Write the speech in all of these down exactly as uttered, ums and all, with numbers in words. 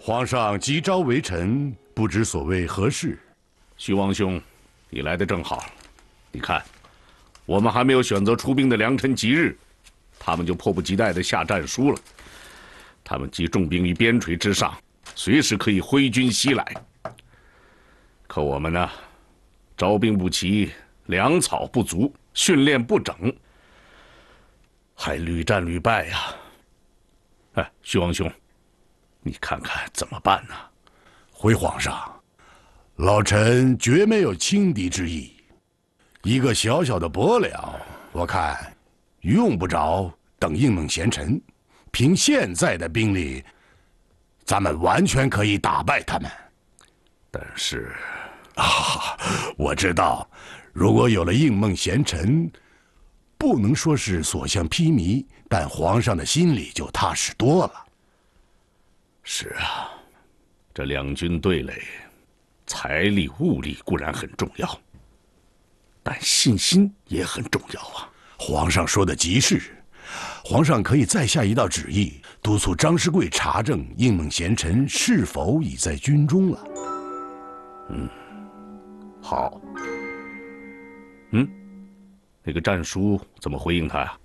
皇上急召微臣，不知所谓何事？ 徐王兄，你来的正好。你看，我们还没有选择出兵的良辰吉日，他们就迫不及待地下战书了。他们集重兵于边陲之上，随时可以挥军西来。可我们呢，招兵不齐，粮草不足，训练不整，还屡战屡败呀！哎，徐王兄，你看看怎么办呢？ 回皇上，老臣绝没有轻敌之意。一个小小的伯僚，我看用不着等应孟贤臣。凭现在的兵力，咱们完全可以打败他们。 但是， 啊，我知道，如果有了应孟贤臣，不能说是所向披靡，但皇上的心里就踏实多了。 是啊，这两军对垒，财力物力固然很重要，但信心也很重要啊。 皇上说的极是。皇上可以再下一道旨意，督促张士贵查证应孟贤臣是否已在军中了。 嗯，好。嗯，那个战书怎么回应他呀？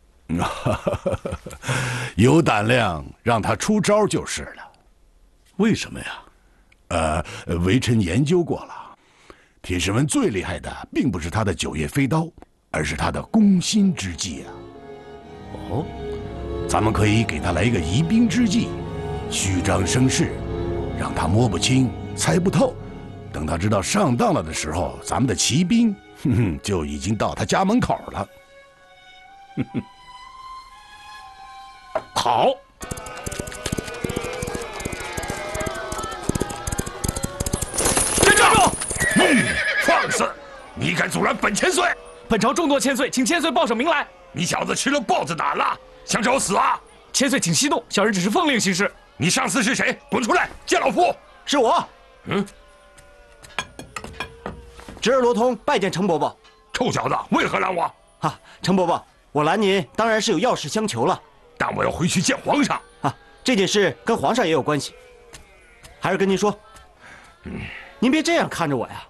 有胆量让他出招就是了。 为什么呀？ 呃，微臣研究过了，铁石文最厉害的并不是他的九叶飞刀，而是他的攻心之计啊。 哦， 咱们可以给他来一个疑兵之计，虚张声势，让他摸不清、猜不透。等他知道上当了的时候，咱们的骑兵，哼哼，就已经到他家门口了。 哼哼，好。 站住！嗯，放肆！你敢阻拦本千岁？ 本朝众多千岁，请千岁报上名来。 你小子吃了豹子胆了，想找死啊！ 千岁请息怒，小人只是奉令行事。 你上司是谁？滚出来，见老夫！ 是我。 嗯。 侄儿罗通拜见程伯伯。 臭小子，为何拦我？ 啊，程伯伯，我拦您当然是有要事相求了。 但我要回去见皇上。 啊，这件事跟皇上也有关系。孩儿跟您说，嗯，您别这样看着我呀。